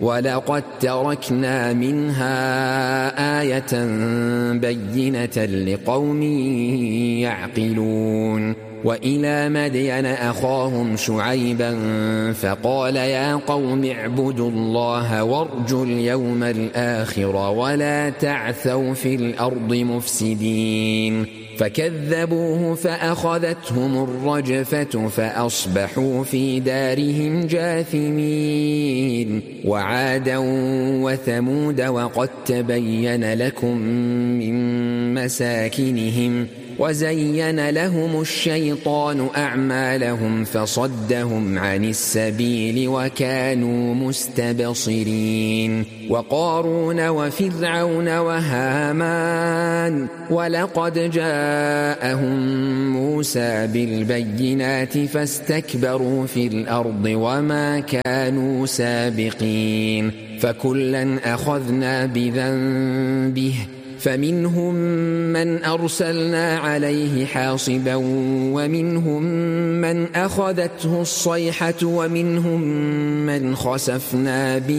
ولقد تركنا منها آية بينة لقوم يعقلون وإلى مدين أخاهم شعيبا فقال يا قوم اعبدوا الله وارجوا اليوم الآخر ولا تعثوا في الأرض مفسدين فكذبوه فأخذتهم الرجفة فأصبحوا في دارهم جاثمين وعادا وثمود وقد تبين لكم من مساكنهم وزين لهم الشيطان أعمالهم فصدهم عن السبيل وكانوا مستبصرين وقارون وفرعون وهامان ولقد جاءهم موسى بالبينات فاستكبروا في الأرض وما كانوا سابقين فكلا أخذنا بذنبه فمنهم من أرسلنا عليه حاصبا ومنهم من أخذته الصيحة ومنهم من خسفنا به